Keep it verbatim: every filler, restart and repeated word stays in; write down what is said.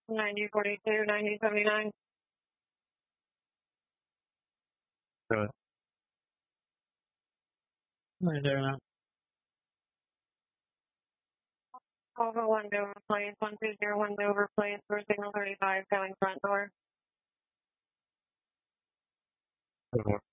ninety forty-two, ninety seventy-nine. Good. How you doing that? Alpha one Dover Place, one two zero one Dover Place, for signal thirty-five, going front door. Good.